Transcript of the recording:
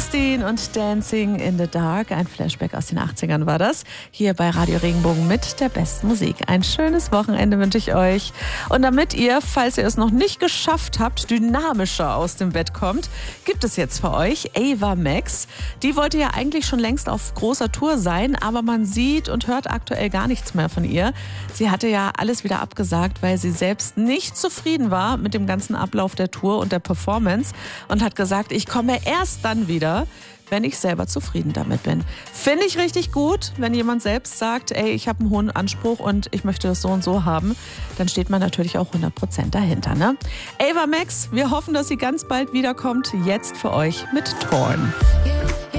Springsteen und Dancing in the Dark. Ein Flashback aus den 80ern war das. Hier bei Radio Regenbogen mit der besten Musik. Ein schönes Wochenende wünsche ich euch. Und damit ihr, falls ihr es noch nicht geschafft habt, dynamischer aus dem Bett kommt, gibt es jetzt für euch Ava Max. Die wollte ja eigentlich schon längst auf großer Tour sein, aber man sieht und hört aktuell gar nichts mehr von ihr. Sie hatte ja alles wieder abgesagt, weil sie selbst nicht zufrieden war mit dem ganzen Ablauf der Tour und der Performance und hat gesagt, ich komme erst dann wieder, wenn ich selber zufrieden damit bin. Finde ich richtig gut, wenn jemand selbst sagt, ey, ich habe einen hohen Anspruch und ich möchte das so und so haben, dann steht man natürlich auch 100% dahinter, ne? Ava Max, wir hoffen, dass sie ganz bald wiederkommt. Jetzt für euch mit Torn.